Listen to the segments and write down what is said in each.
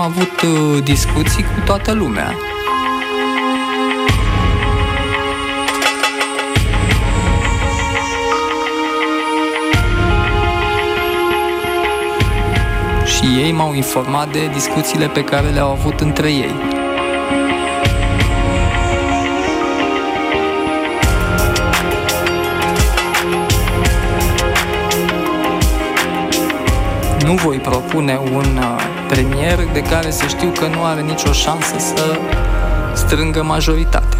Am avut discuții cu toată lumea. Și ei m-au informat de discuțiile pe care le-au avut între ei. Nu voi propune un premier de care să știu că nu are nicio șansă să strângă majoritatea.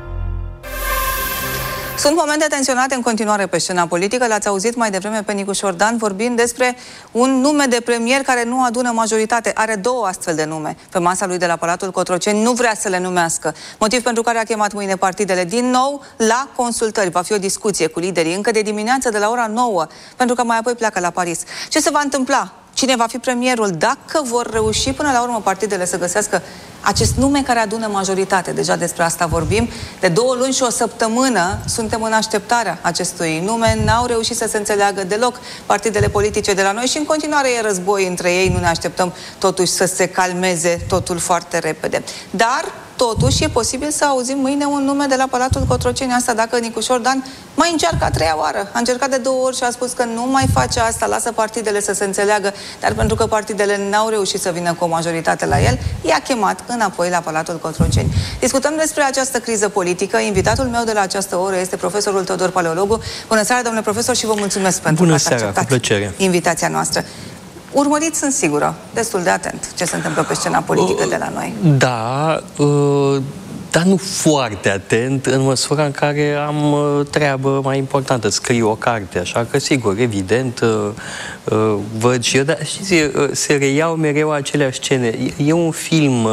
Sunt momente tensionate în continuare pe scena politică. L-ați auzit mai devreme pe Nicu Șordan vorbind despre un nume de premier care nu adună majoritate. Are două astfel de nume pe masa lui de la Palatul Cotroceni. Nu vrea să le numească. Motiv pentru care a chemat mâine partidele din nou la consultări. Va fi o discuție cu liderii încă de dimineață de la ora 9, pentru că mai apoi pleacă la Paris. Ce se va întâmpla? Cine va fi premierul? Dacă vor reuși până la urmă partidele să găsească acest nume care adună majoritate. Deja despre asta vorbim. De 2 luni și o săptămână suntem în așteptarea acestui nume. N-au reușit să se înțeleagă deloc partidele politice de la noi și în continuare e război între ei. Nu ne așteptăm totuși să se calmeze totul foarte repede. Dar totuși e posibil să auzim mâine un nume de la Palatul Cotroceni. Asta dacă Nicu Șordan mai încearcă a 3-a oară. A încercat de 2 ori și a spus că nu mai face asta, lasă partidele să se înțeleagă, dar pentru că partidele n-au reușit să vină cu o majoritate la el, i-a chemat înapoi la Palatul Cotroceni. Discutăm despre această criză politică. Invitatul meu de la această oră este profesorul Teodor Paleologu. Bună seara, domnule profesor, și vă mulțumesc pentru că ați acceptat invitația noastră. Urmăriți, sunt sigură, destul de atent ce se întâmplă pe scena politică de la noi. Da, dar nu foarte atent, în măsura în care am treabă mai importantă, scriu o carte, așa că, sigur, evident, văd și eu, dar știți, se reiau mereu aceleași scene. E un film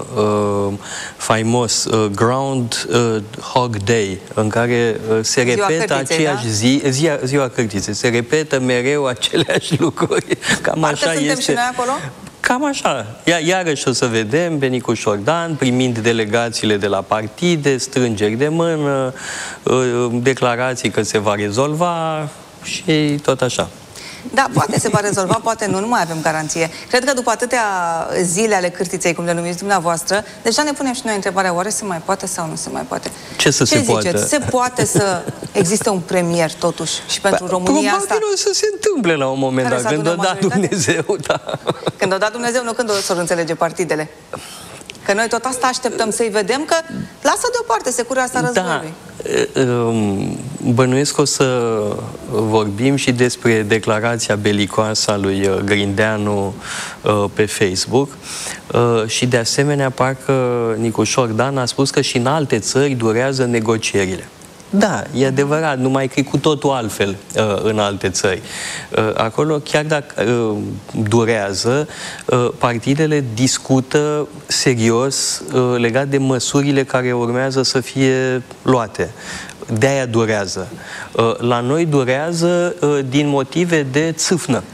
faimos, Groundhog Day, în care se repetă aceeași zi, ziua Cârtiței, se repetă mereu aceleași lucruri. Cam așa suntem este. Și noi acolo? Cam așa. Iarăși o să vedem pe Nicu Șordan primind delegațiile de la partide, strângeri de mână, declarații că se va rezolva și tot așa. Da, poate se va rezolva, poate nu mai avem garanție. Cred că după atâtea zile ale cârtiței, cum le numiți dumneavoastră, deja ne punem și noi întrebarea, oare se mai poate sau nu se mai poate? Ce să se ziceți? poate? Se poate să existe un premier, totuși, și pentru România asta? Probabil o să se întâmle la un moment dat, când o da Dumnezeu, da. Când o da Dumnezeu, nu când o să înțelege partidele. Că noi tot asta așteptăm să-i vedem, că lasă deoparte securea asta războiului. Da, bănuiesc că o să vorbim și despre declarația belicoasă a lui Grindeanu pe Facebook și de asemenea parcă Nicu Șordan a spus că și în alte țări durează negocierile. Da, e adevărat, numai că e cu totul altfel în alte țări. Acolo, chiar dacă durează, partidele discută serios legat de măsurile care urmează să fie luate. De-aia durează. La noi durează din motive de țâfnă,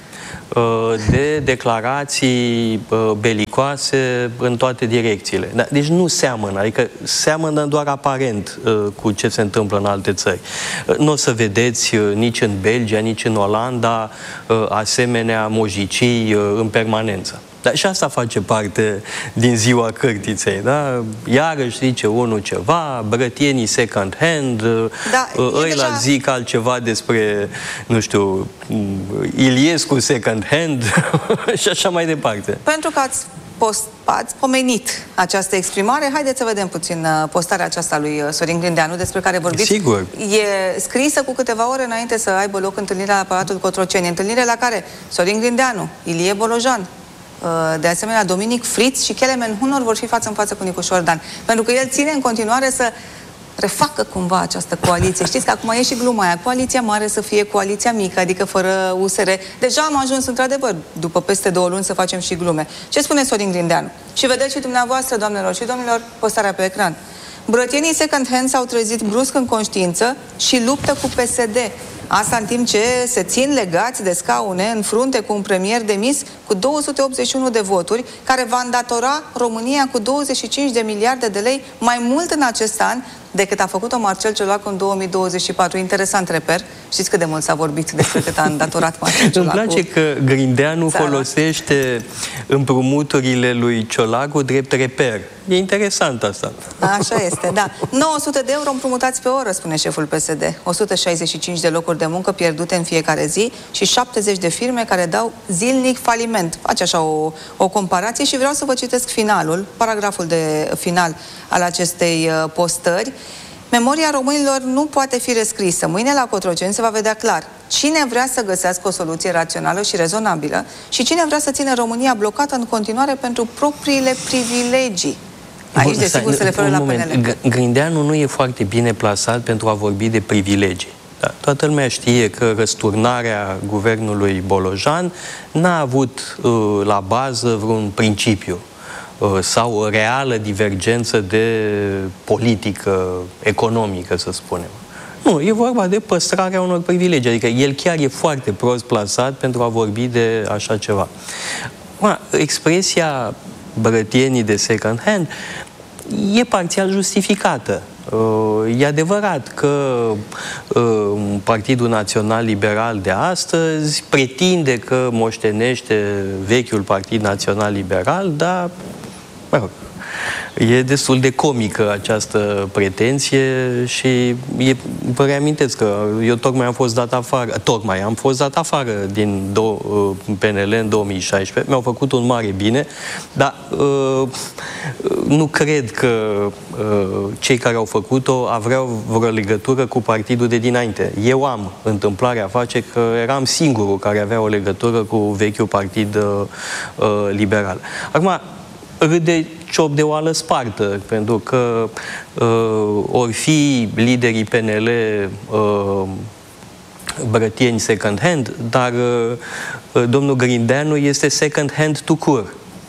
de declarații belicoase în toate direcțiile. Deci nu seamănă, adică seamănă doar aparent cu ce se întâmplă în alte țări. Nu o să vedeți nici în Belgia, nici în Olanda asemenea mojicii în permanență. Dar și asta face parte din ziua Cârtiței, da? Iarăși zice unul ceva, brătienii second hand, da, ăila zic altceva despre, nu știu, Iliescu second hand și așa mai departe. Pentru că ați pomenit această exprimare, haideți să vedem puțin postarea aceasta lui Sorin Grindeanu, despre care vorbiți. Sigur. E scrisă cu câteva ore înainte să aibă loc întâlnirea la Palatul Cotroceni, întâlnire la care Sorin Grindeanu, Ilie Bolojan, de asemenea Dominic Fritz și Kelemen Hunor vor fi față în față cu Nicu Șordan. Pentru că el ține în continuare să refacă cumva această coaliție. Știți că acum e și gluma aia, coaliția mare să fie coaliția mică, adică fără USR. Deja am ajuns într-adevăr, după peste 2 luni, să facem și glume. Ce spune Sorin Grindeanu? Și vedeți și dumneavoastră, doamnelor și domnilor, postarea pe ecran. Brătienii second hand s-au trezit brusc în conștiință și luptă cu PSD. Asta în timp ce se țin legați de scaune în frunte cu un premier demis cu 281 de voturi, care va îndatora România cu 25 de miliarde de lei mai mult în acest an decât a făcut-o Marcel Ciolacu în 2024. Interesant reper. Știți cât de mult s-a vorbit despre cât a îndatorat Marcel Ciolacu? Îmi place că Grindeanu folosește împrumuturile lui Ciolacu drept reper. E interesant asta. Așa este, da. 900 de euro împrumutați pe oră, spune șeful PSD. 165 de locuri de muncă pierdute în fiecare zi și 70 de firme care dau zilnic faliment. Face așa o comparație și vreau să vă citesc finalul, paragraful de final al acestei postări. Memoria românilor nu poate fi rescrisă. Mâine la Cotroceni se va vedea clar cine vrea să găsească o soluție rațională și rezonabilă și cine vrea să țină România blocată în continuare pentru propriile privilegii. Aici, desigur, se referă la PNL. Grindeanu nu e foarte bine plasat pentru a vorbi de privilegii. Da, toată lumea știe că răsturnarea guvernului Bolojan n-a avut la bază vreun principiu sau o reală divergență de politică economică, să spunem. Nu, e vorba de păstrarea unor privilegii. Adică el chiar e foarte prost plasat pentru a vorbi de așa ceva. Expresia brătienii de second hand e parțial justificată. E adevărat că Partidul Național Liberal de astăzi pretinde că moștenește vechiul Partid Național Liberal, dar mă rog, e destul de comică această pretenție și vă reamintesc că eu tocmai am fost dat afară din PNL în 2016. Mi-au făcut un mare bine, dar nu cred că cei care au făcut-o aveau vreo legătură cu partidul de dinainte. Eu am întâmplarea face că eram singurul care avea o legătură cu vechiul Partid Liberal. Acum, râde ciop de oală spartă, pentru că ori fi liderii PNL brătieni second hand, dar domnul Grindeanu este second hand to cure.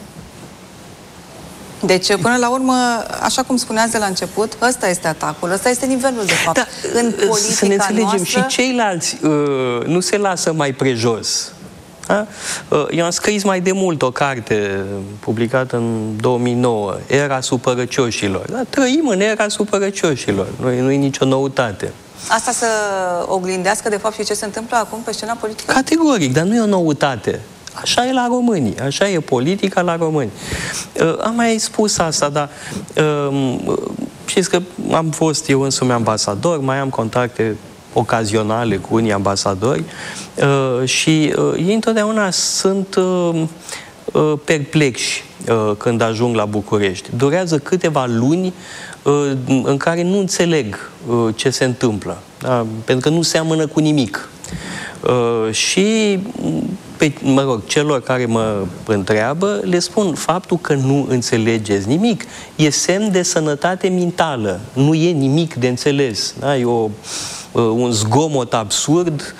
Deci, până la urmă, așa cum spuneați de la început, ăsta este atacul, ăsta este nivelul, de fapt. Da, în politica să ne înțelegem, noastră... și ceilalți nu se lasă mai prejos. Da? Eu am scris mai de mult o carte publicată în 2009, Era supărăcioșilor. Da? Trăim în era supărăcioșilor, nu e nicio noutate. Asta să oglindească, de fapt, și ce se întâmplă acum pe scena politică? Categoric, dar nu e o noutate. Așa e la românii, așa e politica la români. Am mai spus asta, dar știți că am fost eu însumi ambasador, mai am contacte ocazionale cu unii ambasadori și ei întotdeauna sunt perplexi când ajung la București. Durează câteva luni în care nu înțeleg ce se întâmplă, da? Pentru că nu seamănă cu nimic. Și mă rog, celor care mă întreabă, le spun, faptul că nu înțelegeți nimic e semn de sănătate mentală. Nu e nimic de înțeles. Da? E un zgomot absurd.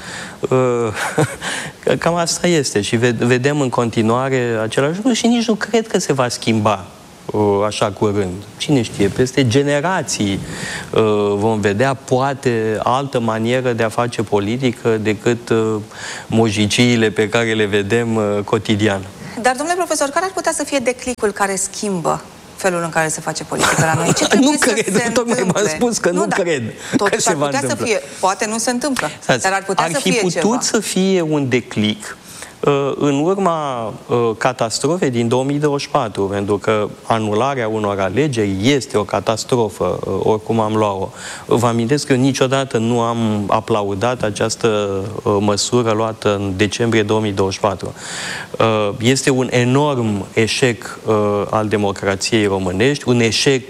Cam asta este. Și vedem în continuare același lucru și nici nu cred că se va schimba așa curând. Cine știe, peste generații vom vedea poate altă manieră de a face politică decât mojiciile pe care le vedem cotidian. Dar, domnule profesor, care ar putea să fie declicul care schimbă felul în care se face politică la noi? Nu cred, tocmai v-am spus că nu cred că se va întâmpla. Să fie, poate nu se întâmplă, dar ar putea să fie ceva. Ar fi putut să fie un declic în urma catastrofei din 2024, pentru că anularea unor alegeri este o catastrofă, oricum am luat-o. Vă amintesc că eu niciodată nu am aplaudat această măsură luată în decembrie 2024. Este un enorm eșec al democrației românești, un eșec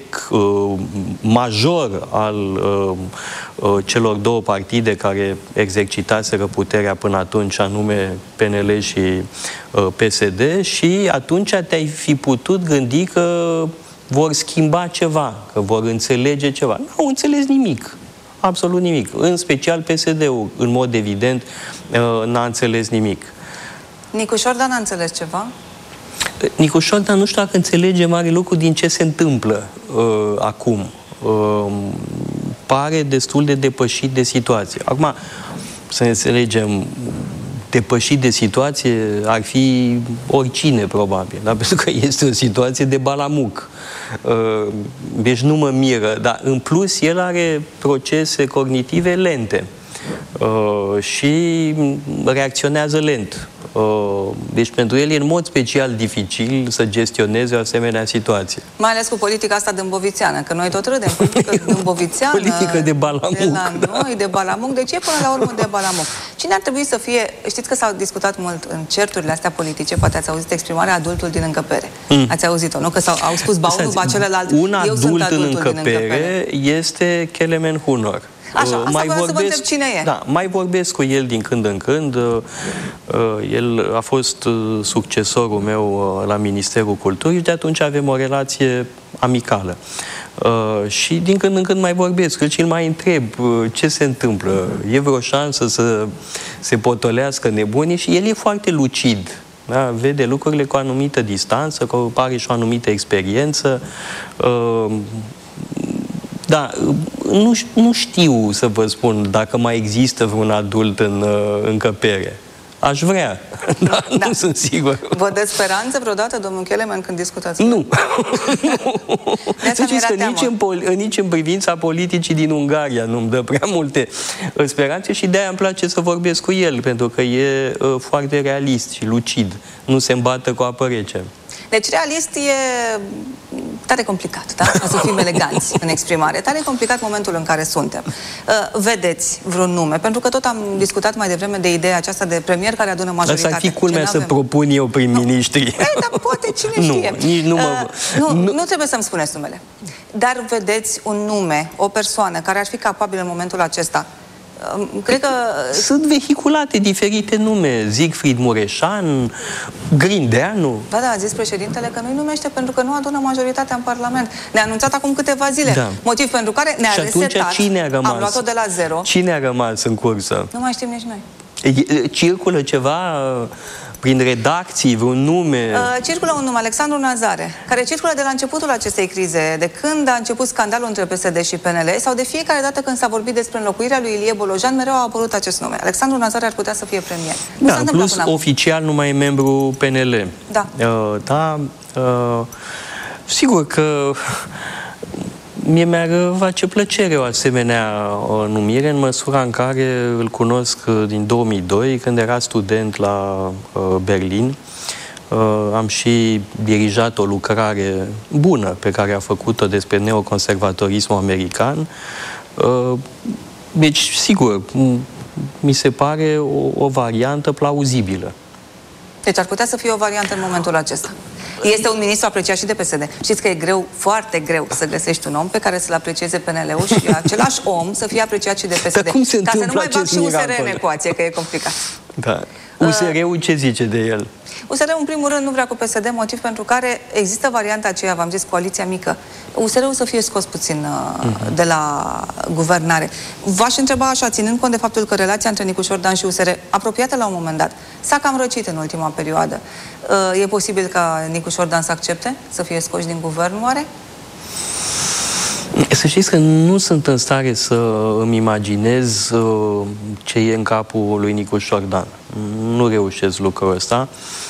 major al celor două partide care exercitaseră puterea până atunci, anume PNL și PSD, și atunci te-ai fi putut gândi că vor schimba ceva, că vor înțelege ceva. Nu au înțeles nimic, absolut nimic. În special PSD-ul, în mod evident, n-a înțeles nimic. Nicu Șordan a înțeles ceva? Nicu Șordan nu știu dacă înțelege mare lucru din ce se întâmplă acum. Pare destul de depășit de situație. Acum, să ne înțelegem, depășit de situație ar fi oricine, probabil. Da? Pentru că este o situație de balamuc. Deci nu mă miră. Dar în plus, el are procese cognitive lente și reacționează lent. Deci pentru el e în mod special dificil să gestioneze o asemenea situație. Mai ales cu politica asta dâmbovițeană, că noi tot râdem. Politică dâmbovițeană, politică de balamuc. De la noi, de balamuc. De ce până la urmă de balamuc? Cine ar trebui să fie... Știți că s-au discutat mult în certurile astea politice, poate ați auzit exprimarea adultul din încăpere. Ați auzit-o, nu? Că au spus baunul, ba celălalt. Un adult în încăpere este Kelemen Hunor. Așa, asta vreau să vă întreb cine e. Da, mai vorbesc cu el din când în când. El a fost succesorul meu la Ministerul Culturii și de atunci avem o relație amicală. Și din când în când mai vorbesc și îl mai întreb ce se întâmplă. E vreo șansă să se potolească nebunii? Și el e foarte lucid. Da? Vede lucrurile cu o anumită distanță, are și o anumită experiență. Da, nu știu să vă spun dacă mai există vreun adult în încăpere. Aș vrea, dar nu sunt sigur. Vă dă speranță vreodată, domnul Kelemen, când discutați? Nu. Să știți că nici în privința politicii din Ungaria nu-mi dă prea multe speranțe și de-aia îmi place să vorbesc cu el, pentru că e foarte realist și lucid. Nu se îmbată cu apă rece. Deci realist e tare complicat, da? Ca să fim eleganți în exprimare. Tare complicat momentul în care suntem. Vedeți vreun nume? Pentru că tot am discutat mai devreme de ideea aceasta de premier care adună majoritate. Asta ar fi culmea să propun eu prim-ministri. Dar poate cine știe. Nu trebuie să-mi spuneți numele. Dar vedeți un nume, o persoană care ar fi capabilă în momentul acesta. Cred că... Sunt vehiculate diferite nume. Siegfried Mureșan, Grindeanu. Da, a zis președintele că nu-i numește pentru că nu adună majoritatea în Parlament. Ne-a anunțat acum câteva zile. Da. Motiv pentru care ne-a resetat. Cine a rămas? Am luat-o de la zero. Cine a rămas în cursă? Nu mai știm nici noi. Circulă ceva prin redacții, vreun nume? Circulă un nume, Alexandru Nazare, care circulă de la începutul acestei crize, de când a început scandalul între PSD și PNL, sau de fiecare dată când s-a vorbit despre înlocuirea lui Ilie Bolojan, mereu a apărut acest nume. Alexandru Nazare ar putea să fie premier. Da, plus oficial nu mai e membru PNL. Da. Sigur că mie mi-ar face plăcere o asemenea numire în măsura în care îl cunosc din 2002, când era student la Berlin. Am și dirijat o lucrare bună pe care a făcut-o despre neoconservatorismul american. Deci, sigur, mi se pare o variantă plauzibilă. Deci ar putea să fie o variantă în momentul acesta. Este un ministru apreciat și de PSD. Știți că e greu, foarte greu să găsești un om pe care să-l aprecieze PNL-ul și același om să fie apreciat și de PSD. Ca să nu mai bag și USR în ecuație, că e complicat. Da. USR-ul ce zice de el? USR-ul, în primul rând, nu vrea cu PSD, motiv pentru care există varianta aceea, v-am zis, coaliția mică. USR-ul să fie scos puțin de la guvernare. V-aș întreba așa, ținând cont de faptul că relația între Nicu Șordan și USR, apropiată la un moment dat, s-a cam răcit în ultima perioadă. E posibil ca Nicu Șordan să accepte să fie scoși din guvern, oare? Să știți că nu sunt în stare să îmi imaginez ce e în capul lui Nicu Șordan. Nu reușesc lucrul ăsta.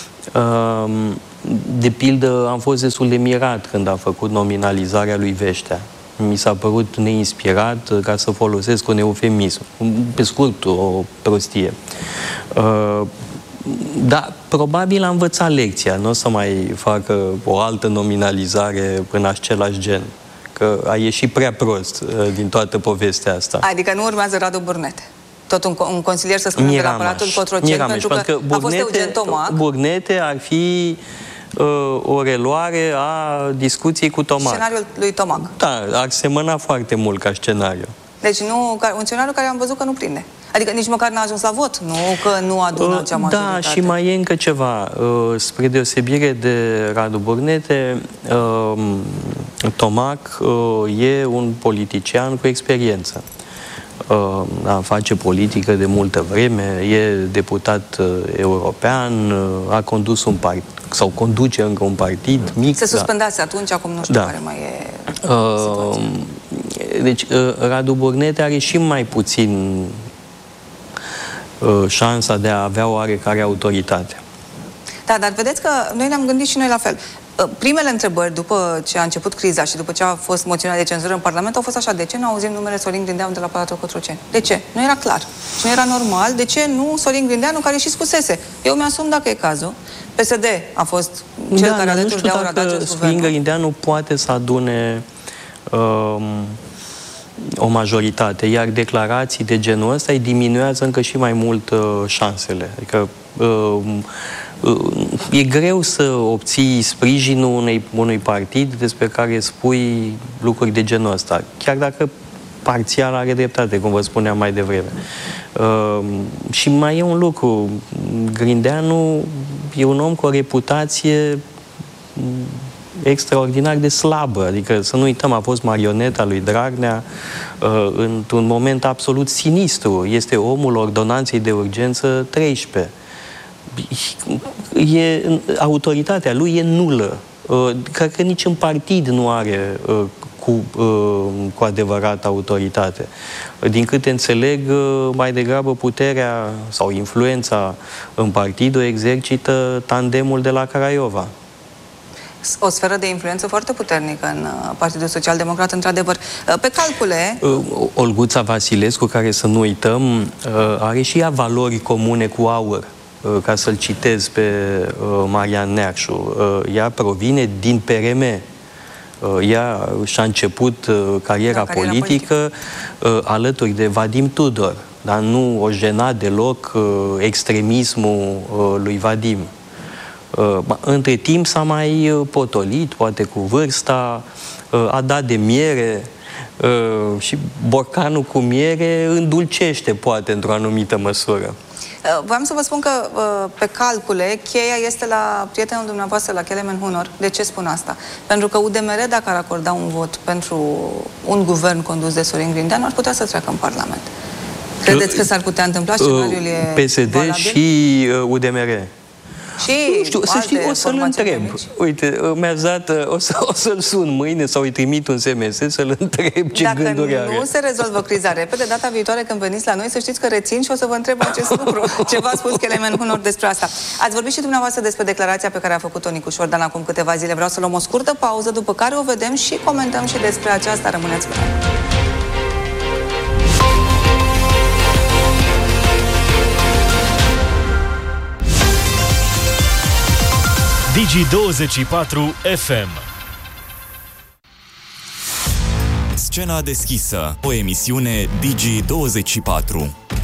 De pildă, am fost destul de mirat când a făcut nominalizarea lui Veștea. Mi s-a părut neinspirat, ca să folosesc un eufemism. Pe scurt, o prostie. Da, probabil a învățat lecția. Nu o să mai facă o altă nominalizare în același gen. Că a ieșit prea prost din toată povestea asta. Adică nu urmează Radu Burnete. Tot un consilier, să spunem, de la Palatul Cotroceni, pentru că a fost Eugen Tomac. Burnete ar fi o reluare a discuției cu Tomac. Scenariul lui Tomac. Da, ar semăna foarte mult ca scenariu. Deci un scenariu care am văzut că nu prinde. Adică nici măcar n-a ajuns la vot, nu că nu adună cea majoritate. Da, și mai e încă ceva. Spre deosebire de Radu Burnete, Tomac e un politician cu experiență. Face politică de multă vreme, e deputat european, a condus un partid, sau conduce încă un partid mic. Se suspendase atunci, acum nu știu care mai e situația. Deci, Radu Burnete are și mai puțin șansa de a avea oarecare autoritate. Da, dar vedeți că noi ne-am gândit și noi la fel. Primele întrebări după ce a început criza și după ce a fost moțiunea de cenzură în Parlament au fost așa: de ce nu auzim numele Sorin Grindeanu de la Palatul Cotroceni? De ce? Nu era clar. Și nu era normal. De ce nu Sorin Grindeanu, care și spusese: eu mi-asum dacă e cazul. PSD a fost cel care alături de Aur a dat jos guvernul. Sorin Grindeanu poate să adune o majoritate, iar declarații de genul ăsta îi diminuează încă și mai mult șansele. Adică e greu să obții sprijinul unui partid despre care spui lucruri de genul ăsta, chiar dacă parțial are dreptate, cum vă spuneam mai devreme. Și mai e un lucru: Grindeanu e un om cu o reputație extraordinar de slabă, adică să nu uităm, a fost marioneta lui Dragnea într-un moment absolut sinistru. Este omul ordonanței de urgență 13. Autoritatea lui e nulă. Cred că nici în partid nu are cu adevărat autoritate. Din câte înțeleg, mai degrabă puterea sau influența în partid o exercită tandemul de la Craiova. O sferă de influență foarte puternică în Partidul Social-Democrat, într-adevăr. Pe calcule... Olguța Vasilescu, care, să nu uităm, are și ea valori comune cu Aur, ca să-l citez pe Marian Neacșu. Ea provine din PRM. Ea și-a început cariera politică alături de Vadim Tudor, dar nu o jena deloc extremismul lui Vadim. Între timp s-a mai potolit, poate cu vârsta, a dat de miere și borcanul cu miere îndulcește, poate, într-o anumită măsură. Voiam să vă spun că pe calcule cheia este la prietenul dumneavoastră, la Kelemen Hunor. De ce spun asta? Pentru că UDMR, dacă ar acorda un vot pentru un guvern condus de Sorin Grindeanu, ar putea să treacă în Parlament. Credeți că s-ar putea întâmpla? Scenariul e PSD valabil? Și UDMR. Și nu știu, să știi, o să-l întreb. Uite, mi-ați dat, o să-l sun mâine sau îi trimit un SMS să-l întreb ce gânduri are. Dacă nu se rezolvă criza repede, data viitoare când veniți la noi, să știți că rețin și o să vă întreb acest lucru. Ce v-a spus Kelemen Hunor despre asta? Ați vorbit și dumneavoastră despre declarația pe care a făcut-o Nicu Șordan acum câteva zile. Vreau să luăm o scurtă pauză, după care o vedem și comentăm și despre aceasta. Rămâneți cu noi. Digi24 FM. Scena deschisă, o emisiune Digi24.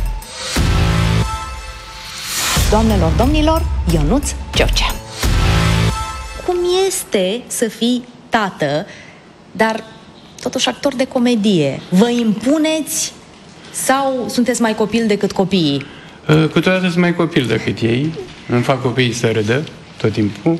Doamnelor, domnilor, Ionuț George. Cum este să fii tată, dar totuși actor de comedie? Vă impuneți sau sunteți mai copil decât copiii? Câteodată sunt mai copil decât ei. Îmi fac copiii să râdă tot timpul.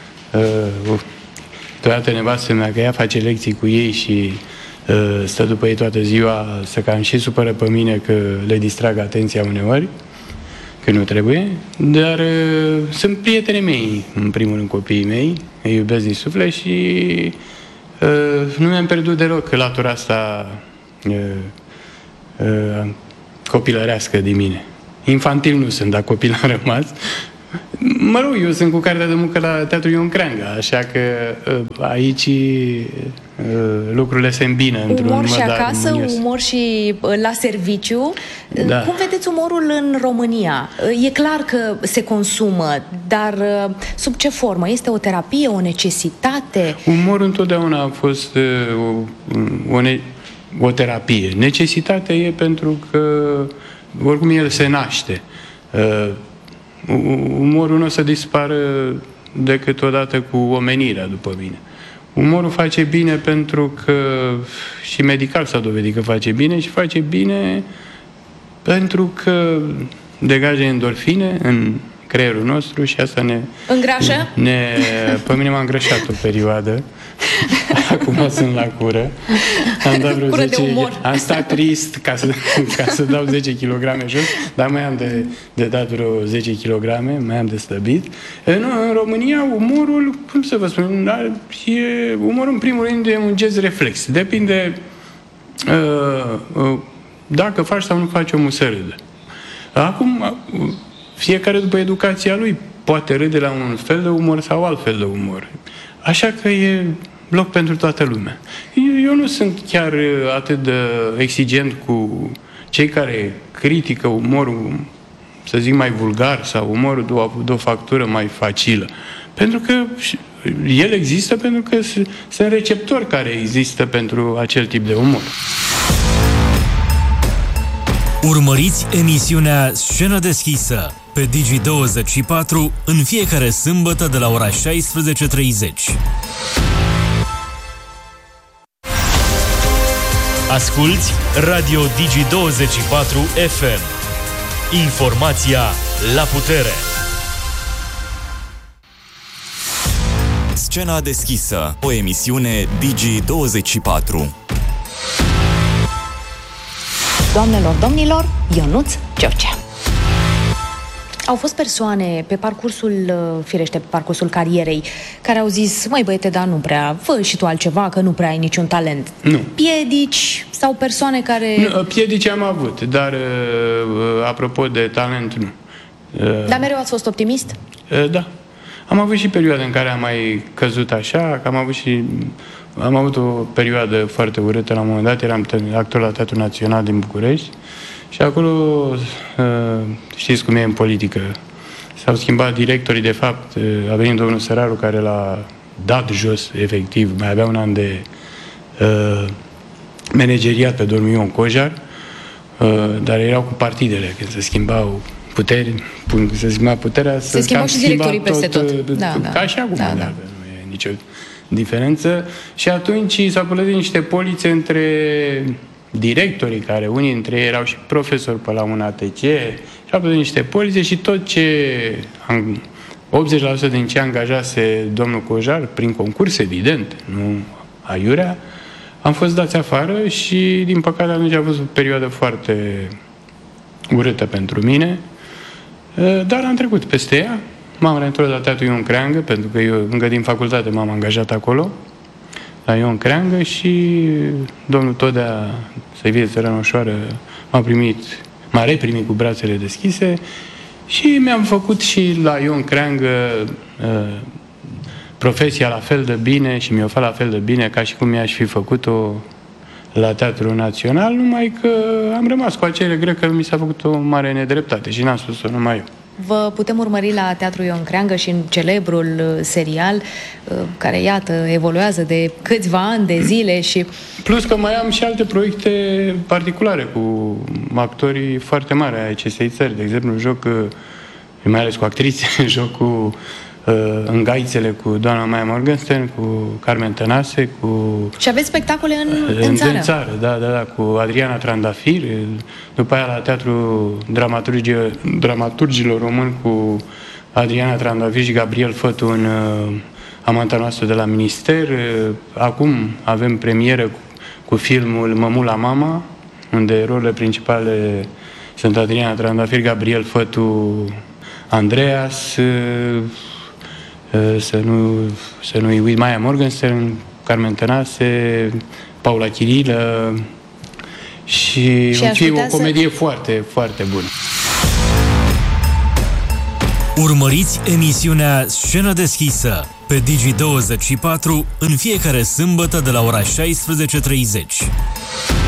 Toată nevastă mea, că ea face lecții cu ei și stă după ei toată ziua, să cam și supără pe mine că le distrag atenția uneori, că nu trebuie, dar sunt prietenii mei, în primul rând copiii mei, îi iubesc din suflet și nu mi-am pierdut deloc latura asta copilărească din mine. Infantil nu sunt, dar copil am rămas. Mă rog, eu sunt cu cartea de muncă la Teatrul Ion Creangă, așa că aici lucrurile se îmbină într-un umor și acasă, armonios. Umor și la serviciu. Da. Cum vedeți umorul în România? E clar că se consumă, dar sub ce formă? Este o terapie, o necesitate? Umorul întotdeauna a fost o terapie. Necesitatea e pentru că oricum el se naște. Umorul nu o să dispară decât odată cu omenirea, după mine. Umorul face bine pentru că și medical s-a dovedit că face bine și face bine pentru că degajă endorfine în creierul nostru și asta ne... Îngrașă? Pe mine m-a îngrășat o perioadă. Acum sunt la cură. Am dat vreo 10, am stat trist ca să dau 10 kg jos, dar mai am de dat vreo 10 kg, mai am de slăbit. În România umorul, cum să vă spun, umorul în primul rând e un gest reflex. Depinde dacă faci sau nu faci omul să râdă. Acum, fiecare după educația lui poate râde la un fel de umor sau alt fel de umor. Așa că e loc pentru toată lumea. Eu nu sunt chiar atât de exigent cu cei care critică umorul, să zic, mai vulgar sau umorul de o factură mai facilă. Pentru că el există pentru că sunt receptori care există pentru acel tip de umor. Urmăriți emisiunea Scenă deschisă pe Digi24 în fiecare sâmbătă de la ora 16:30. Asculți Radio Digi24 FM. Informația la putere. Scena deschisă, o emisiune Digi24. Doamnelor, domnilor, Ionuț George. Au fost persoane pe parcursul, firește, pe parcursul carierei, care au zis: măi băiete, dar nu prea, fă și tu altceva, că nu prea ai niciun talent. Nu. Piedici sau persoane care... Nu, piedici am avut, dar apropo de talent, nu. Dar mereu ați fost optimist? Da. Am avut și perioade în care am mai căzut așa, că am avut o perioadă foarte urâtă la un moment dat, eram actor la Teatrul Național din București și acolo, știți cum e în politică, s-au schimbat directorii, de fapt, a venit domnul Săraru care l-a dat jos, efectiv, mai avea un an de manageriat pe domnul Ion Cojar, dar erau cu partidele, când se schimbau puteri, se schimba puterea, se schimbau și directorii peste tot. Ca și acum, nu e nicio diferență. Și atunci s-au plătit niște polițe între directorii, care unii dintre ei erau și profesori pe la un ATC, și au plătit niște polițe și tot ce 80% din ce angajase domnul Cojar, prin concurs, evident, nu aiurea, am fost dați afară și, din păcate, atunci a fost o perioadă foarte urâtă pentru mine, dar am trecut peste ea. M-am reîntors la Teatrul Ion Creangă, pentru că eu încă din facultate m-am angajat acolo, la Ion Creangă, și domnul Todea, să-i fie țărână ușoară, m-a reprimit cu brațele deschise și mi-am făcut și la Ion Creangă profesia la fel de bine și mi-o fac la fel de bine ca și cum mi-aș fi făcut-o la Teatrul Național, numai că am rămas cu acele regret că mi s-a făcut o mare nedreptate și n-am spus-o numai eu. Vă putem urmări la Teatrul Ion Creangă și în celebrul serial care, iată, evoluează de câțiva ani de zile și... Plus că mai am și alte proiecte particulare cu actorii foarte mari ai acestei țări. De exemplu, joc, mai ales cu actrițe, joc cu în Gaițele cu doamna Maia Morgenstern, cu Carmen Tănase, cu... Și aveți spectacole în țară? În țară, da, cu Adriana Trandafir, după aia la Teatrul Dramaturgilor Români cu Adriana Trandafir și Gabriel Fătu în Amanta noastră de la Minister. Acum avem premieră cu filmul Mămula Mama, unde rolurile principale sunt Adriana Trandafir, Gabriel Fătu, Andreas, să nu-i uit, Maia Morgenstern, Carmen Tănase, Paula Chirilă și o comedie foarte, foarte bună. Urmăriți emisiunea Scenă deschisă pe Digi24 în fiecare sâmbătă de la ora 16:30.